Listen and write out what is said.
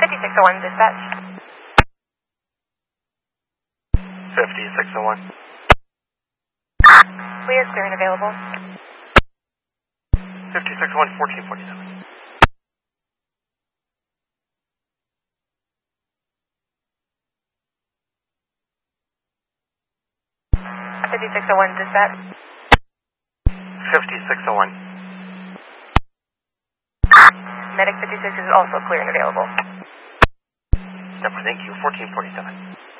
5601 dispatch. 5601. Clear, clear and available. 5601, 1447. 5601 dispatch. 5601. Medic 56 is also clear and available. Thank you, 1447.